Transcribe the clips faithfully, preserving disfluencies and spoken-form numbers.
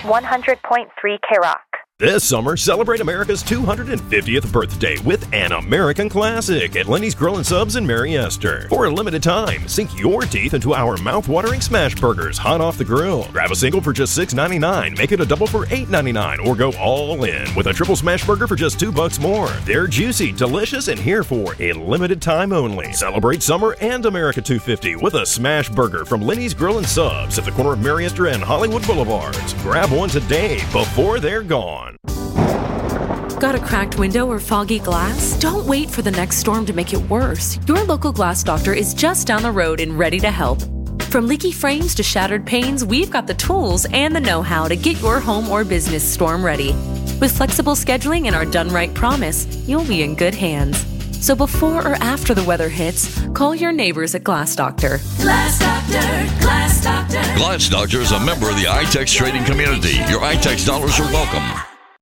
one hundred point three K-Rock. This summer, celebrate America's two hundred fiftieth birthday with an American classic at Lenny's Grill and Subs in Mary Esther. For a limited time, sink your teeth into our mouth-watering smash burgers hot off the grill. Grab a single for just six ninety-nine, make it a double for eight ninety-nine, or go all in with a triple smash burger for just two bucks more. They're juicy, delicious, and here for a limited time only. Celebrate summer and America two fifty with a smash burger from Lenny's Grill and Subs at the corner of Mary Esther and Hollywood Boulevards. Grab one today before they're gone. Got a cracked window or foggy glass? Don't wait for the next storm to make it worse. Your local glass doctor is just down the road and ready to help. From leaky frames to shattered panes, we've got the tools and the know-how to get your home or business storm ready. With flexible scheduling and our done right promise, you'll be in good hands. So before or after the weather hits, call your neighbors at Glass Doctor. Glass Doctor, Glass Doctor. Glass Doctor is a member of the iTex trading community. Your iTex dollars are welcome.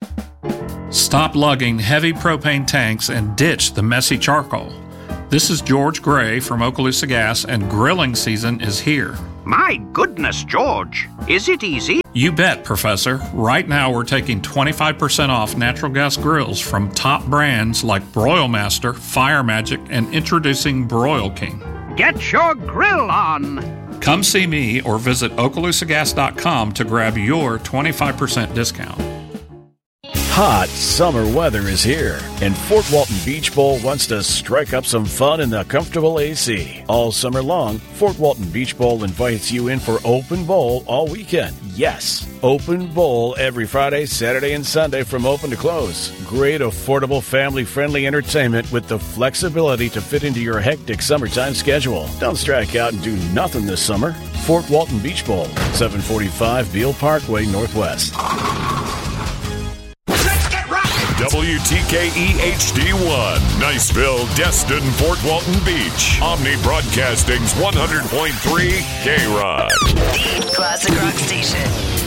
Stop lugging heavy propane tanks and ditch the messy charcoal. This is George Gray from Okaloosa Gas, and grilling season is here. My goodness, George. Is it easy? You bet, Professor. Right now we're taking twenty-five percent off natural gas grills from top brands like Broil Master, Fire Magic, and introducing Broil King. Get your grill on. Come see me or visit Okaloosa Gas dot com to grab your twenty-five percent discount. Hot summer weather is here, and Fort Walton Beach Bowl wants to strike up some fun in the comfortable A C. All summer long, Fort Walton Beach Bowl invites you in for open bowl all weekend. Yes, open bowl every Friday, Saturday, and Sunday from open to close. Great, affordable, family-friendly entertainment with the flexibility to fit into your hectic summertime schedule. Don't strike out and do nothing this summer. Fort Walton Beach Bowl, seven forty-five Beale Parkway Northwest. W T K E H D one, Niceville, Destin, Fort Walton Beach. Omni Broadcasting's one hundred point three K-Rock. The classic rock station.